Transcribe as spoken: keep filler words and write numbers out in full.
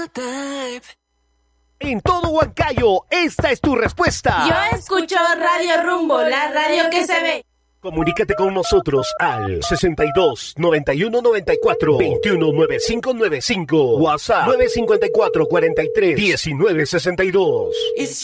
En todo Huancayo, esta es tu respuesta. Yo escucho Radio Rumbo, la radio que se ve. Comunícate con nosotros al sesenta y dos, noventa y uno, noventa y cuatro, veintiuno, noventa y cinco noventa y cinco. WhatsApp nueve cinco cuatro, cuarenta y tres, diecinueve sesenta y dos.